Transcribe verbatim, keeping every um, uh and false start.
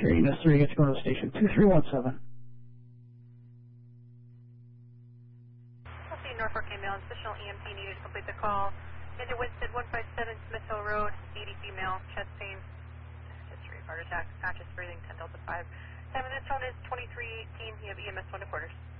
Sure, Enos three, get you going to station two three one seven. Okay, Norfolk ambulance, additional E M T needed to complete the call. Into Winston one five seven Smith Hill Road, eighty female, chest pain, history of heart attack, conscious breathing, ten Delta five. Time of this phone is twenty-three eighteen, you have E M S one to quarters.